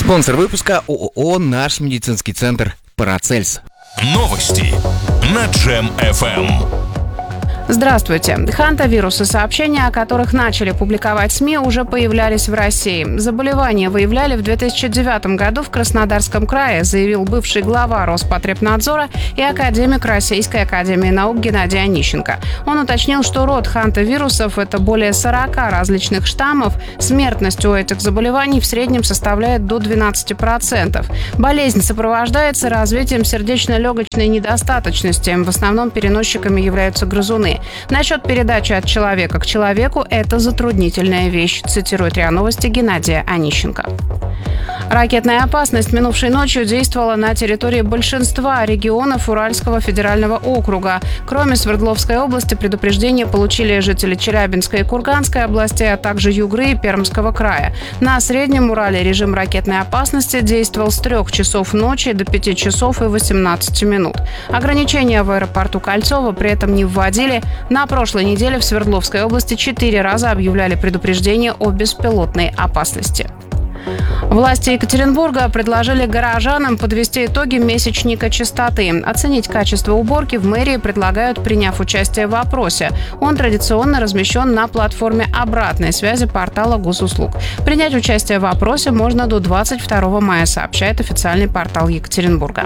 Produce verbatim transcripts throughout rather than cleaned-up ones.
Спонсор выпуска ООО «Наш медицинский центр Парацельс». Новости на Джем эф эм. Здравствуйте. Хантавирусы, сообщения о которых начали публиковать СМИ, уже появлялись в России. Заболевание выявляли в две тысячи девятом году в Краснодарском крае, заявил бывший глава Роспотребнадзора и академик Российской академии наук Геннадий Онищенко. Он уточнил, что род хантавирусов – это более сорока различных штаммов. Смертность у этих заболеваний в среднем составляет до двенадцати процентов. Болезнь сопровождается развитием сердечно-легочной недостаточности. В основном переносчиками являются грызуны. Насчет передачи от человека к человеку – это затруднительная вещь, цитирует РИА Новости Геннадия Онищенко. Ракетная опасность минувшей ночью действовала на территории большинства регионов Уральского федерального округа. Кроме Свердловской области, предупреждения получили жители Челябинской и Курганской областей, а также Югры и Пермского края. На Среднем Урале режим ракетной опасности действовал с трех часов ночи до пяти часов и восемнадцати минут. Ограничения в аэропорту Кольцово при этом не вводили. На прошлой неделе в Свердловской области четыре раза объявляли предупреждение о беспилотной опасности. Власти Екатеринбурга предложили горожанам подвести итоги месячника чистоты. Оценить качество уборки в мэрии предлагают, приняв участие в опросе. Он традиционно размещен на платформе обратной связи портала госуслуг. Принять участие в опросе можно до двадцать второго мая, сообщает официальный портал Екатеринбурга.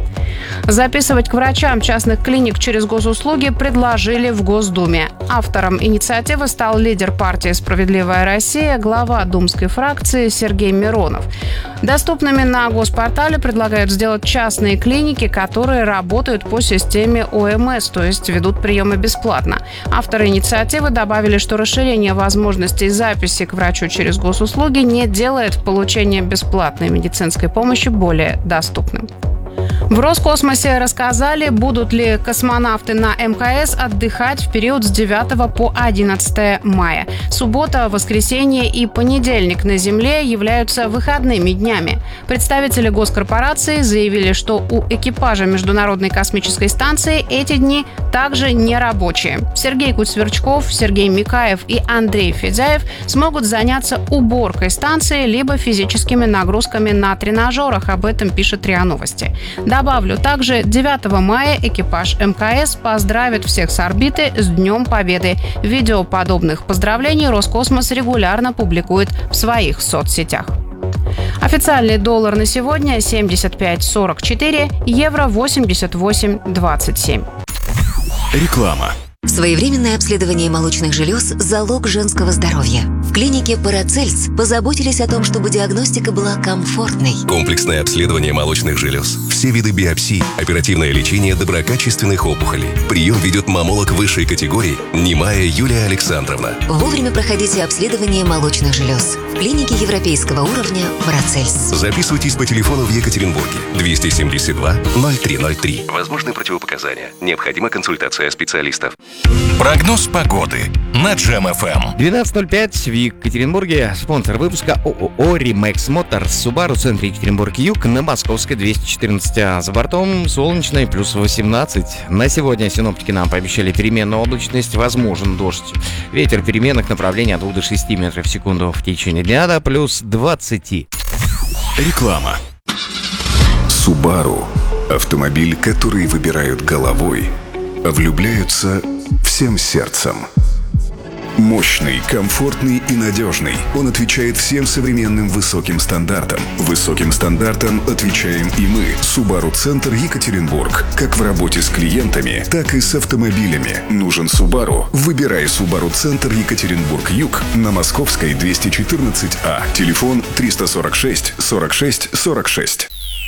Записывать к врачам частных клиник через госуслуги предложили в Госдуме. Автором инициативы стал лидер партии «Справедливая Россия», глава думской фракции Сергей Миронов. Доступными на госпортале предлагают сделать частные клиники, которые работают по системе о эм эс, то есть ведут приемы бесплатно. Авторы инициативы добавили, что расширение возможностей записи к врачу через госуслуги не делает получение бесплатной медицинской помощи более доступным. В Роскосмосе рассказали, будут ли космонавты на эм ка эс отдыхать в период с девятого по одиннадцатое мая. Суббота, воскресенье и понедельник на Земле являются выходными днями. Представители госкорпорации заявили, что у экипажа Международной космической станции эти дни также не рабочие. Сергей Куцверчков, Сергей Микаев и Андрей Федяев смогут заняться уборкой станции либо физическими нагрузками на тренажерах. Об этом пишет РИА Новости. Добавлю, также девятого мая экипаж эм ка эс поздравит всех с орбиты с Днем Победы. Видео подобных поздравлений Роскосмос регулярно публикует в своих соцсетях. Официальный доллар на сегодня семьдесят пять сорок четыре, евро восемьдесят восемь двадцать семь. Реклама. Своевременное обследование молочных желез – залог женского здоровья. В клинике Парацельс позаботились о том, чтобы диагностика была комфортной. Комплексное обследование молочных желез, все виды биопсий, оперативное лечение доброкачественных опухолей. Прием ведет маммолог высшей категории Немая Юлия Александровна. Вовремя проходите обследование молочных желез. В клинике европейского уровня Парацельс. Записывайтесь по телефону в Екатеринбурге двести семьдесят два ноль три ноль три. Возможны противопоказания. Необходима консультация специалистов. Прогноз погоды на Джем эф эм. двенадцать ноль пять в Екатеринбурге. Спонсор выпуска ООО «Римэкс Моторс». Subaru, центр Екатеринбург-Юг, на Московской двести четырнадцать А. За бортом солнечный, плюс восемнадцать. На сегодня синоптики нам пообещали переменную облачность, возможен дождь. Ветер переменных направлений от двух до шести метров в секунду в течение дня до плюс двадцати. Реклама. Subaru – автомобиль, который выбирают головой, а влюбляются всем сердцем. Мощный, комфортный и надежный. Он отвечает всем современным высоким стандартам. Высоким стандартам отвечаем и мы. Subaru Центр Екатеринбург. Как в работе с клиентами, так и с автомобилями. Нужен Subaru? Выбирай Subaru Центр Екатеринбург-Юг на Московской двести четырнадцать А. Телефон триста сорок шесть сорок шесть сорок шесть.